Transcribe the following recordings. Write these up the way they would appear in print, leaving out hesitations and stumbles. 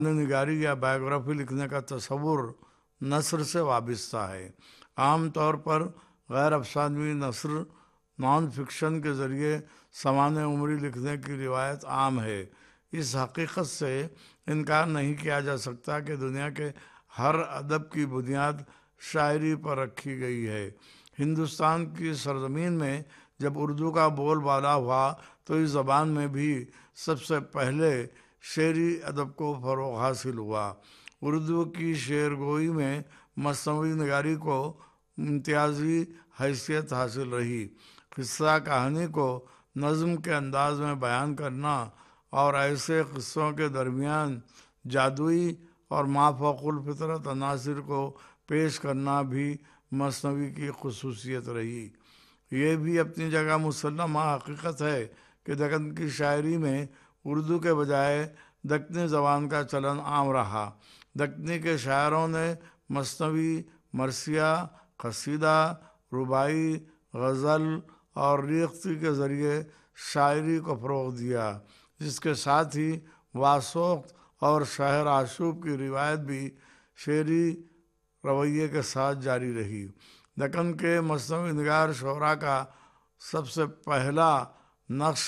नगारी या बायोग्राफी लिखने का तस्वुर नस्र से वाबस्ता है। आम तौर पर गैर अफसानवी नस्र नॉन फिक्शन के ज़रिए सामान्य उम्री लिखने की रिवायत आम है। इस हकीकत से इनकार नहीं किया जा सकता कि दुनिया के हर अदब की बुनियाद शायरी पर रखी गई है। हिंदुस्तान की सरजमीन में जब उर्दू का बोलबाला हुआ तो इस ज़बान में भी सबसे पहले शेरी अदब को फ़रोग़ हासिल हुआ। उर्दू की शेरगोई में मसनवी निगारी को इम्तियाजी हैसियत हासिल रही। किस्सा कहानी को नज़्म के अंदाज में बयान करना और ऐसे क़िस्सों के दरमियान जादुई और माफ़ौक़ुल फ़ितरत अनासिर को पेश करना भी मसनवी की खुसूसियत रही। ये भी अपनी जगह मुसल्लमा हकीकत है कि दक्कन की शायरी में उर्दू के बजाय दक्कनी ज़बान का चलन आम रहा। दक्कनी के शायरों ने मसनवी, मरसिया, कसीदा, रुबाई, गज़ल और रीख्ती के ज़रिए शायरी को फ़रोग़ दिया, जिसके साथ ही वासोख्त और शहर आशूब की रिवायत भी शेरी रवैये के साथ जारी रही। दक्कन के मसनवी निगार शोरा का सबसे पहला नक्श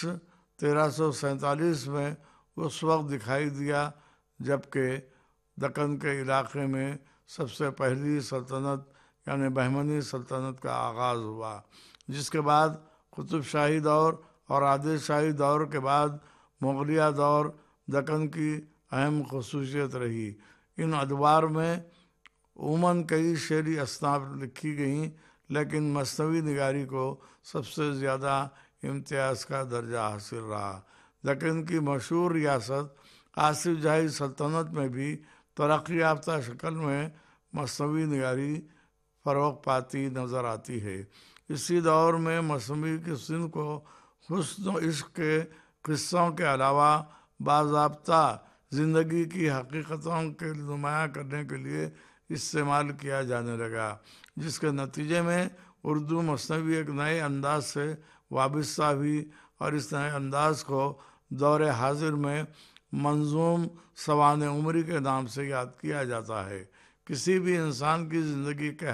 1347 में उस वक्त दिखाई दिया जबकि दक्कन के इलाके में सबसे पहली सल्तनत यानी बहमनी सल्तनत का आगाज़ हुआ, जिसके बाद कुतुब शाही दौर और आदिल शाही दौर के बाद मुग़लिया दौर दक्कन की अहम खसूसियत रही। इन अदवार में उमूमन कई शेरी असनाफ लिखी गईं, लेकिन मसनवी निगारी को सबसे ज़्यादा इम्तियाज़ का दर्जा हासिल रहा। दक्कन की मशहूर रियासत आसिफ जाही सल्तनत में भी तरक्की याफ्ता शक्ल में मसनवी निगारी फ़रोग़ पाती नज़र आती है। इसी दौर में मसनवी की सिंध को हुस्न व इश्क़ के क़िस्सों के अलावा बाज़ाब्ता ज़िंदगी की हकीकतों के नुमायाँ करने के लिए इस्तेमाल किया जाने लगा, जिसके नतीजे में उर्दू मसनवी एक नए अंदाज से वाबस्ता हुई और इस नए अंदाज को दौर हाजिर में मंजूम सवाने उम्री के नाम से याद किया जाता है। किसी भी इंसान की ज़िंदगी के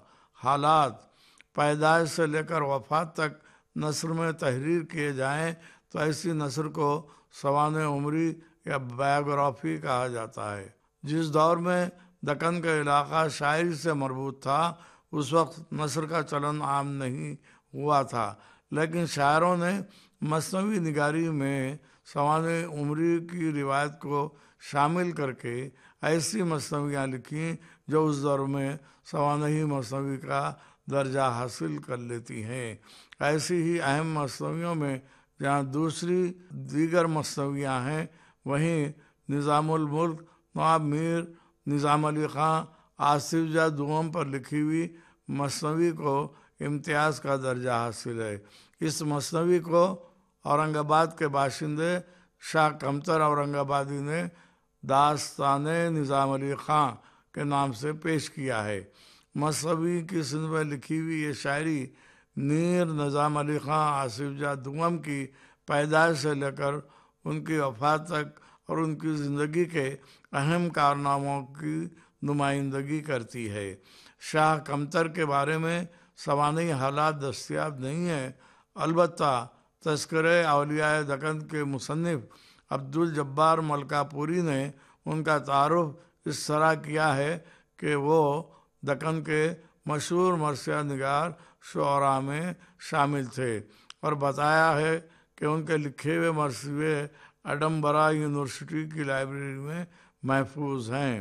हालात पैदाइश से लेकर वफ़ात तक नस्र में तहरीर किए जाएँ तो ऐसी नस्र को सवाने उम्री या बायोग्राफी कहा जाता है। जिस दौर में दक्कन का इलाका शायरी से मरबूत था उस वक्त नस्र का चलन आम नहीं हुआ था, लेकिन शायरों ने मसनवी निगारी में सवाने उम्री की रिवायत को शामिल करके ऐसी मसनवियाँ लिखीं जो उस दौर में सवानही मसनवी का दर्जा हासिल कर लेती हैं। ऐसी ही अहम मसनवियों में जहाँ दूसरी दीगर मसनवियाँ हैं, वहीं निज़ामुल मुल्क नवाब मीर निज़ाम अली ख़ां आसिफ जाह दुआम पर लिखी हुई मसनवी को इम्तियाज़ का दर्जा हासिल है। इस मसनवी को औरंगाबाद के बाशिंदे शाह कमतर औरंगाबादी ने दास्ताने निज़ाम अली ख़ां के नाम से पेश किया है। मसनवी की सिंध में लिखी हुई ये शायरी मीर निज़ाम अली ख़ां आसिफ जाह दुआम की पैदाइश से लेकर उनकी वफ़ात तक और उनकी ज़िंदगी के अहम कारनामों की नुमाइंदगी करती है। शाह कमतर के बारे में सवानी हालात दस्तियाब नहीं हैं, अलबत्ता तज़किरे औलियाए दक्कन के मुसन्निफ़ अब्दुल जब्बार मलकापुरी ने उनका तारुफ इस तरह किया है कि वो दक्कन के मशहूर मरसिया निगार शुअरा में शामिल थे और बताया है कि उनके लिखे हुए मरसिये एडनबरा यूनिवर्सिटी की लाइब्रेरी में महफूज हैं।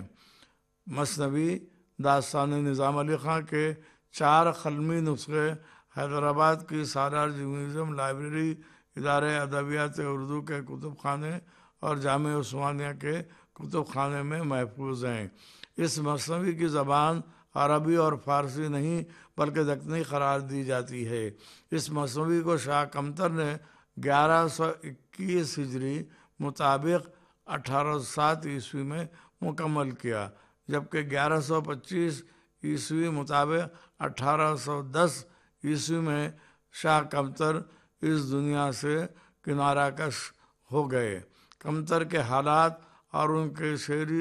मसनवी दास्तान निज़ाम अली ख़ां के 4 क़लमी नुस्खे हैदराबाद की सालार म्यूज़ियम लाइब्रेरी इदारे अदबियात उर्दू के कुतुब खाने और जामे उस्मानिया के कुतुब खाने में महफूज हैं। इस मसनवी की ज़बान अरबी और फ़ारसी नहीं बल्कि दक्कनी करार दी जाती है। इस मसनवी को शाह कमतर ने 1121 हिजरी मुताबिक 1807 ईस्वी में मुकम्मल किया, जबकि 1125 ईस्वी मुताबिक 1810 ईस्वी में शाह कमतर इस दुनिया से किनारा कश हो गए। कमतर के हालात اور ان کے شعری